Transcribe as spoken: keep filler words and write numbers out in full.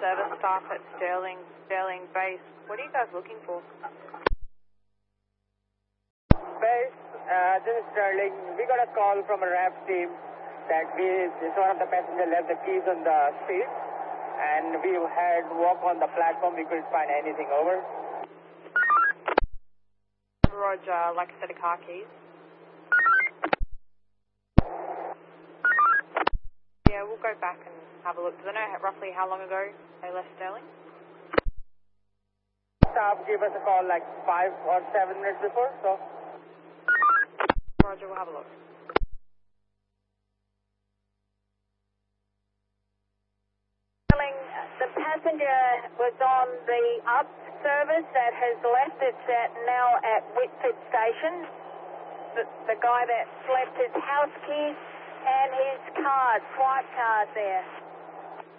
service staff at Sterling, Sterling Base. What are you guys looking for? Base, uh, this is Sterling. We got a call from a R A P team that we, this one of the passengers left the keys on the seat, and we had walk on the platform. We couldn't find anything over. Roger, like a set of car keys. Yeah, we'll go back and have a look. Do they know roughly how long ago they left Sterling? Staff gave us a call like five or seven minutes before, so. Roger, we'll have a look. Sterling, the passenger was on the up service that has left. It's at, now at Whitford Station. The, the guy that left his house keys and his card, swipe card there.